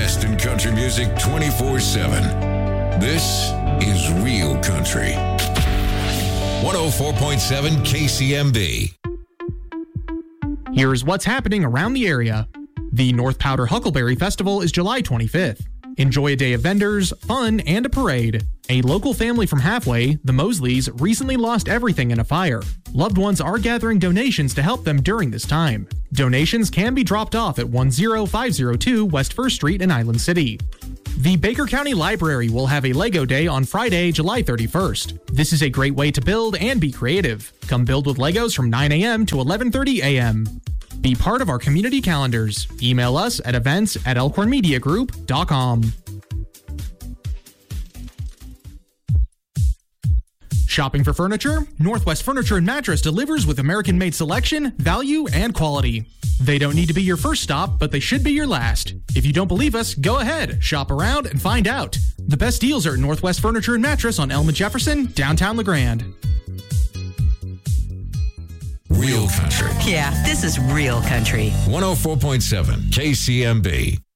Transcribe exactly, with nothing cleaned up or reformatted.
best in country music twenty-four seven. This is Real Country. one oh four point seven K C M B. Here's what's happening around the area. The North Powder Huckleberry Festival is July twenty-fifth. Enjoy a day of vendors, fun, and a parade. A local family from Halfway, the Mosleys, recently lost everything in a fire. Loved ones are gathering donations to help them during this time. Donations can be dropped off at one oh five oh two West First Street in Island City. The Baker County Library will have a Lego Day on Friday, July thirty-first. This is a great way to build and be creative. Come build with Legos from nine a.m. to eleven thirty a.m. Be part of our community calendars. Email us at events at elkhorn media group dot com. Shopping for furniture? Northwest Furniture and Mattress delivers with American-made selection, value, and quality. They don't need to be your first stop, but they should be your last. If you don't believe us, go ahead, shop around, and find out. The best deals are at Northwest Furniture and Mattress on Elm and Jefferson, downtown LeGrand. Real Country. Yeah, this is Real Country. one oh four point seven K C M B.